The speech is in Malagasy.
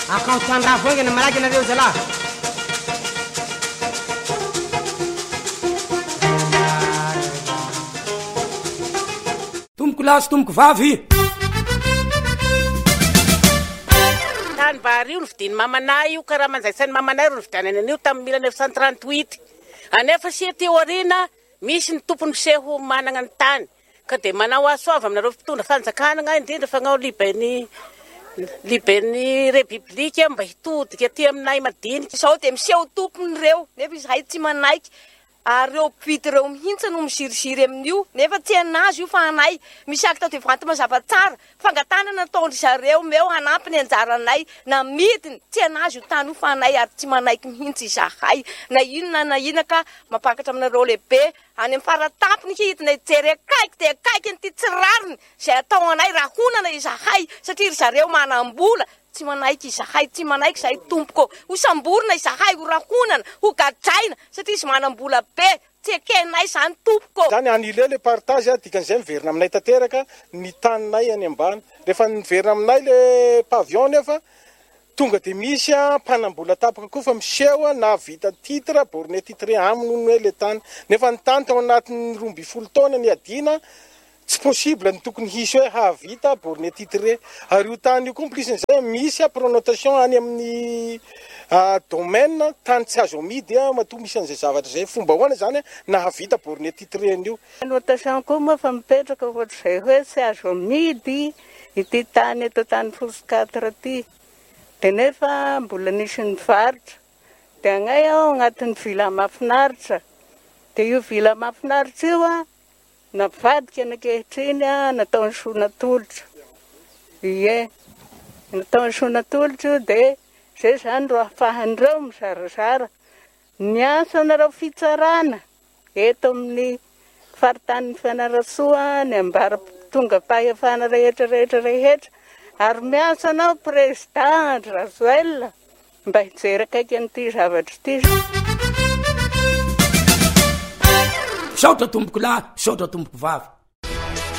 akao tandraha voaingana malaky anareo zalahy. Tomboko lahy sy tomboko vavy. Tany vary io novidiny mamanay io karaha manjaitsany mamanay ro novidianany an'io tamin'ny 1938. Anefa sia teo arina misy ny tompony seho manana ny tany ka de manao asoava aminareo mpitondra fanjakana indrindra fanao liben'ny repiblika mba hitodika aty aminay madinika. Sao de miseho tompony reo nefa izahay tsy manaiky ary reo mpity reo mihitsy no misirisiry amin'io nefa tsy anazy io fa anay misy akta de vanty mazava tsara fangatana nataondry zareo meo hanampy ny anjaranay na midiny tsy anazy io tany io fa anay ary tsy manaiky mihitsy izahay na inona na ina ka mapakatra aminareo lehibe any amin'ny faratampony hidina ijery akaiky de akaiky nyty tsirariny zay atao anay raha honana izahay satria ry zareo manam-bola tsy manaiky izahay tsy manaiky zahay tompoko ho samborina izahay ho rahonana ho gadraina satria izy manam-bola be tsy ekenay zany tompoko zany anile le partage dikan'izay miverina aminay tanteraka ny taninay any ambany rehefa niverina aminay le pavion nefa tonga de misy mpanambola tapaka koa fa miseho na vita titre borné titre aminy hoe le tany nefa ny tany tao anatin'ny 12 taona ny adina tsy possible ny tokony hisy hoe havita borné titre ary io tany io complicen'izay misy pronotation any amin'ny domaine tany tsy azo amidy matoa misy an'izay zavatra zay fomba hoana zany na havita borné titre an'io notation koa moa fa mipetraka ohatr'izay hoe tsy azo amidy ity tany eto tany Fosy-4 ty de nefa mbola nisy ny varitra de agnay aho agnatin'ny vila mahafinaritra de io vila mahafinaritra io navadika anankehitriny nataony sonatolotra ie nataony sonatolotra io de zay zany ro ahafahan'ireo mizarazara ny asa nareo fitsarana eto amin'ny faritany Fianarantsoa ny ambara tonga pahefana rehetra ary miasa anao président Razoel mba hijery akaiky an'ity zavatra ity. Saotra tomboko lahy, saotra tomboko vavy.